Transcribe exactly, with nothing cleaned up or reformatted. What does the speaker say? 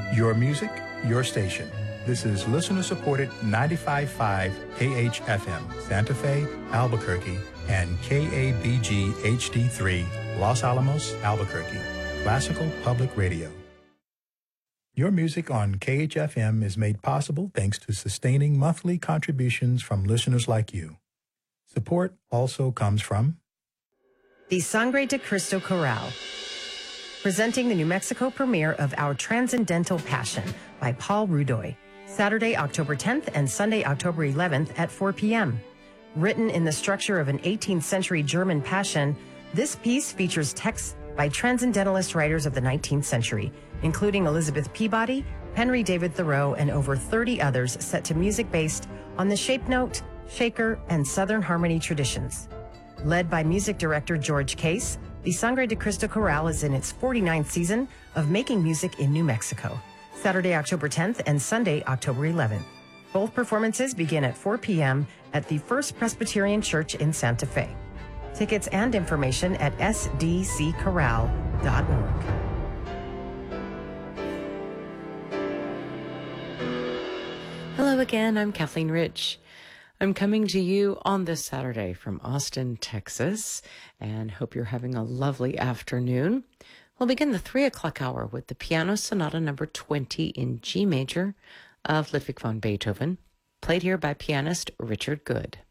Your music, your station. This is listener-supported ninety-five point five K H F M, Santa Fe, Albuquerque, and K A B G H D three, Los Alamos, Albuquerque. Classical Public Radio. Your music on K H F M is made possible thanks to sustaining monthly contributions from listeners like you. Support also comes from the Sangre de Cristo Chorale, presenting the New Mexico premiere of Our Transcendental Passion by Paul Rudoy, Saturday, October tenth and Sunday, October eleventh at four p.m. Written in the structure of an eighteenth century German passion, this piece features texts by transcendentalist writers of the nineteenth century, including Elizabeth Peabody, Henry David Thoreau, and over thirty others, set to music based on the shape note, shaker, and Southern harmony traditions. Led by music director George Case, the Sangre de Cristo Chorale is in its forty-ninth season of making music in New Mexico, Saturday, October tenth and Sunday, October eleventh. Both performances begin at four p.m. at the First Presbyterian Church in Santa Fe. Tickets and information at s d c chorale dot org. Hello again, I'm Kathleen Rich. I'm coming to you on this Saturday from Austin, Texas, and hope you're having a lovely afternoon. We'll begin the three o'clock hour with the Piano Sonata number twenty in G major of Ludwig van Beethoven, played here by pianist Richard Good.